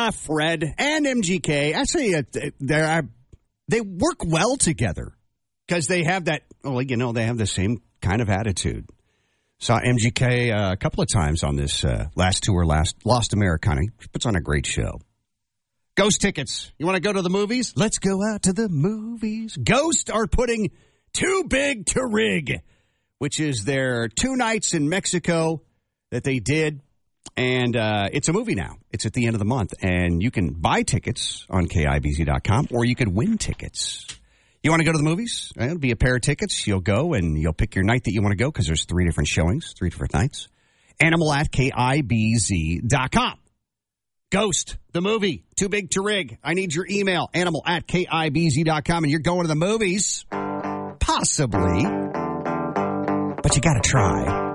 Fred and MGK, actually, they work well together because they have that, they have the same kind of attitude. Saw MGK a couple of times on this last tour, Lost Americana. He puts on a great show. Ghost tickets. You want to go to the movies? Let's go out to the movies. Ghost are putting Too Big to Rig, which is their 2 nights in Mexico that they did. And it's a movie now. It's at the end of the month. And you can buy tickets on KIBZ.com, or you could win tickets. You want to go to the movies? It'll be a pair of tickets. You'll go and you'll pick your night that you want to go because there's 3 different showings, 3 different nights. Animal at KIBZ.com. Ghost, the movie, Too Big to Rig. I need your email, animal at KIBZ.com, and you're going to the movies. Possibly. But you got to try.